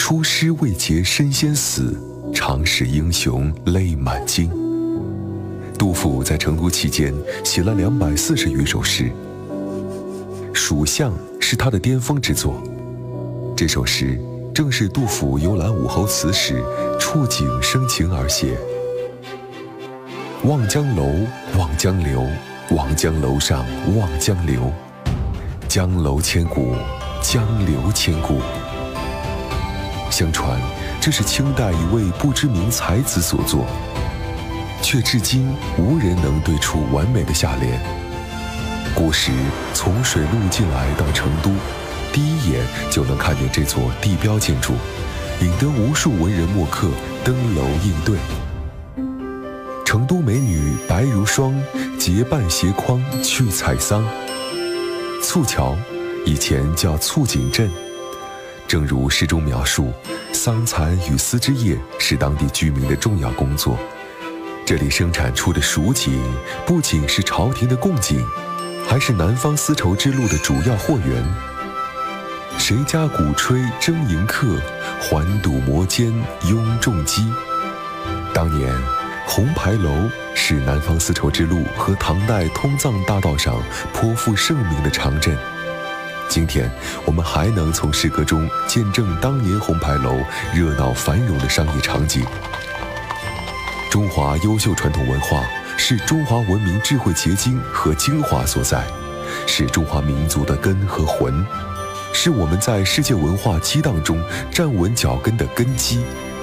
出师未捷身先死，常使英雄泪满襟。杜甫在成都期间写了240余首诗，《蜀相》是他的巅峰之作。这首诗正是杜甫游览武侯祠时触景生情而写。望江楼，望江流，望江楼上望江流。江楼千古，江流千古。相传这是清代一位不知名才子所作，却至今无人能对出完美的下联。古时从水路进来到成都，第一眼就能看见这座地标建筑，引得无数文人墨客登楼应对。成都美女白如霜，结伴携筐去采桑。簇桥以前叫簇锦镇，正如诗中描述，桑蚕与丝织业是当地居民的重要工作。这里生产出的蜀锦不仅是朝廷的贡锦，还是南方丝绸之路的主要货源。谁家鼓吹争迎客，环堵摩肩拥重击。当年红牌楼是南方丝绸之路和唐代通藏大道上颇负盛名的长镇。今天我们还能从诗歌中见证当年红牌楼热闹繁荣的商业场景。中华优秀传统文化是中华文明智慧结晶和精华所在，是中华民族的根和魂，是我们在世界文化激荡中站稳脚跟的根基。